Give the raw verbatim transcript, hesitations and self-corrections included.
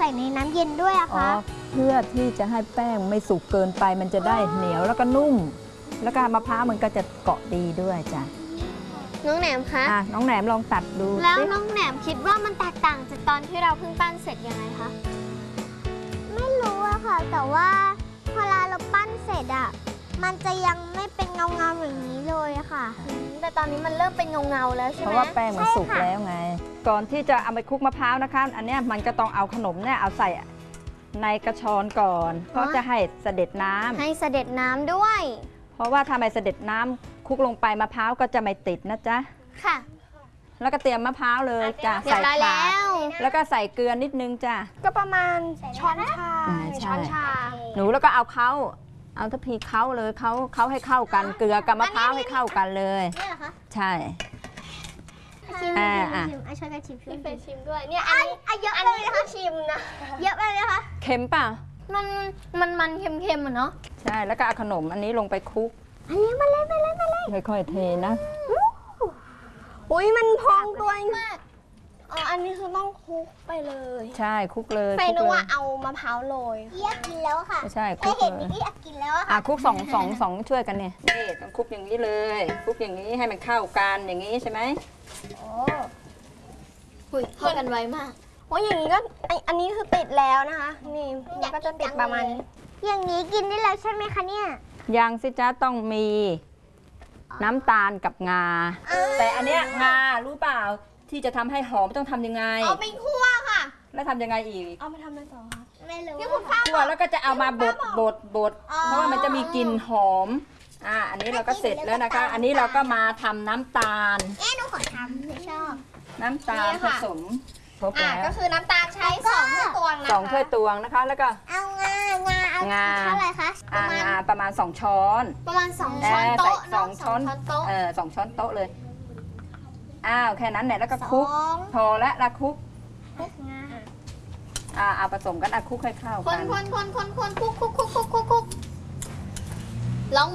ส่ในน้ำเย็นด้วยอะคะเพื่อที่จะให้แป้งไม่สุกเกินไปมันจะได้เหนียวแล้วก็นุ่มแล้วก็มะพร้าวมันก็จะเกาะดีด้วยจ้ะน้องแหนมคะอ่ะน้องแหนมลองตัดดูแล้วน้องแหนมคิดว่ามันแตกต่างจากตอนที่เราเพิ่งปั้นเสร็จยังไงคะไม่รู้อะค่ะแต่ว่าพอเราปั้นเสร็จอะมันจะยังไม่เป็นเงาเงาอย่างนี้เลยค่ะแต่ตอนนี้มันเริ่มเป็นเงาเงาแล้วใช่ไหมเพราะว่าแป้งมันสุกแล้วไงก่อนที่จะเอาไปคลุกมะพร้าวนะคะอันนี้มันก็ต้องเอาขนมเนี่ยเอาใส่ในกระชอนก่อนเพราะจะให้เสด็จน้ำให้เสด็จน้ำด้วยเพราะว่าถ้าไม่เสด็จน้ำคลุกลงไปมะพร้าวก็จะไม่ติดนะจ๊ะค่ะแล้วก็เตรียมมะพร้าวเลยจ้ะใส่ถาดแล้วก็ใส่เกลือนิดนึงจ้ะก็ประมาณช้อนชาช้อนชาหนูแล้วก็เอาเขาเอาทัพพีเขาเลยเขาเขาให้เข้ากันเกลือกับมะพร้าวให้เข้ากันเลยนี่เหรอคะใช่ชิมอ่าอ่าช่วยกันชิมช่วยกันชิมด้วยเนี่ยอันนี้เยอะเลยนะคะชิมนะเยอะเลยนะคะเค็มป่ะมันมันมันเค็มๆอ่ะเนาะใช่แล้วก็เอาขนมอันนี้ลงไปคลุกอันนี้มาเลยมาเลยมาเลยค่อยๆเทนะอุ้ยมันพองตัวมากอ๋ออันนี้คือต้องคลุกไปเลยใช่คลุกเลยไปนึกว่าเอามะพร้าวโรยอยากกินแล้วค่ะใช่คลุกเลยเห็นนี่อยากกินแล้วอ่ะคลุกสองสองสองช่วยกันเนี่ยนี่ต้องคลุกอย่างนี้เลยคลุกอย่างนี้ให้มันเข้ากันอย่างนี้ใช่ไหมโอ้หุยเข้ากันไวมากโอ้ยอย่างนี้ก็อันนี้คือติดแล้วนะคะนี่มันก็จะติดประมาณนี้อย่างนี้กินได้แล้วใช่ไหมคะเนี่ยยังสิจ้าต้องมีน้ำตาลกับงาแต่อันเนี้ยงารู้เปล่าที่จะทำให้หอมต้องทำยังไงเอาไปคั่วค่ะแล้วทำยังไงอีกเอาไปทำอะไรต่อคะไม่รู้คั่วแล้วก็จะเอามาบดบดบดเพราะว่ามันจะมีกลิ่นหอมอ่าอันนี้เราก็เสร็จแล้วนะคะอันนี้เราก็มาทำน้ำตาลเอ๊ะหนูขอทำไม่ชอบน้ำตาลผสมครบแล้วก็คือน้ำตาลใช้สองถ้วยตวงนะคะสองถ้วยตวงนะคะแล้วก็เอางางาเอาเท่าไหร่คะอ่างาประมาณสองช้อนประมาณสองช้อนโต๊ะสองช้อนโต๊ะเออสองช้อนโต๊ะเลยอ้าวแค่นั้นแหละแล้วก็คลุกพอแล้วละคลุกอ่าเอาผสมกันอ่ะคลุกให้เข้ากันคนคนคนคนคนคลุกคลุกคลุกคลุกคลุกคลุก